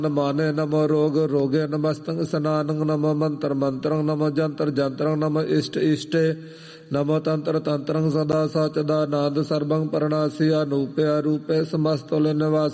ਮਾਨੇ ਨਮੋ ਰੋਗ ਰੋਗੇ ਨਮਸਤੰ ਸਨਾਨੰ ਨਮੋ ਮੰਤਰ ਮੰਤਰੰ ਨਮੋ ਜੰਤਰ ਜੰਤਰੰ ਨਮੋ ਇਸ਼ਟ ਇਸ਼ਟੇ ਨਮੋ ਤੰਤਰ ਤੰਤਰੰ ਸਦਾ ਸਚਦਾ ਨਾਦ ਸਰਬੰ ਪਰਣਾਸੀ ਅਨੂਪੇ ਅਰੂਪੇ ਸਮਸਤੁਲ ਨਿਵਾਸ